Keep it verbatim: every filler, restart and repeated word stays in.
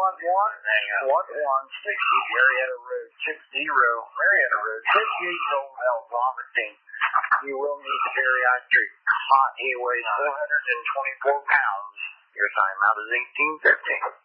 one one, one one sixty, Marietta Road, six zero, Marietta Road, fifty-eight-year-old male vomiting. You will need bariatric cot. He weighs four hundred twenty-four pounds. Your timeout is eighteen fifty.